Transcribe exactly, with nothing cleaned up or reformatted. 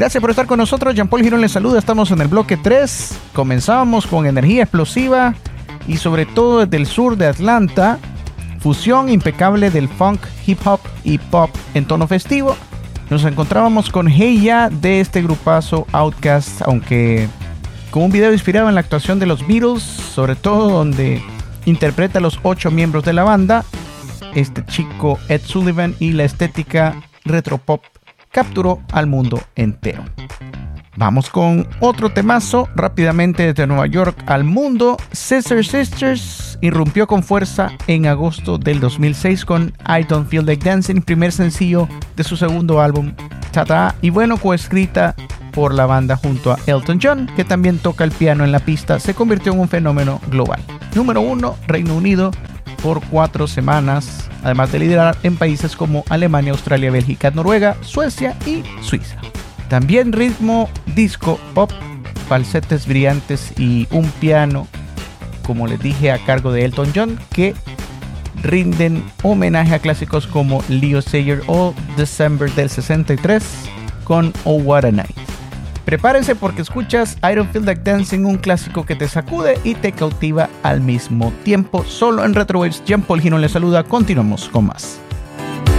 Gracias por estar con nosotros. Jean-Paul Girón les saluda. Estamos en el bloque tres. Comenzamos con energía explosiva y sobre todo desde el sur de Atlanta, fusión impecable del funk, hip hop y pop en tono festivo. Nos encontrábamos con Hey Ya de este grupazo Outkast, aunque con un video inspirado en la actuación de los Beatles, sobre todo donde interpreta a los ocho miembros de la banda. Este chico Ed Sullivan, y la estética retropop capturó al mundo entero. Vamos con otro temazo rápidamente desde Nueva York al mundo. Scissor Sisters irrumpió con fuerza en agosto del dos mil seis con I Don't Feel Like Dancing, primer sencillo de su segundo álbum Ta-Ta, y bueno, coescrita por la banda junto a Elton John, que también toca el piano en la pista. Se convirtió en un fenómeno global. Número uno, Reino Unido por cuatro semanas, además de liderar en países como Alemania, Australia, Bélgica, Noruega, Suecia y Suiza. También ritmo disco pop, falsetes brillantes y un piano, como les dije, a cargo de Elton John, que rinden homenaje a clásicos como Leo Sayer o December del sesenta y tres con Oh What a Night. Prepárense porque escuchas I Don't Feel Like Dancing, un clásico que te sacude y te cautiva al mismo tiempo. Solo en Retrowaves. Jean-Paul Girón les saluda. Continuamos con más.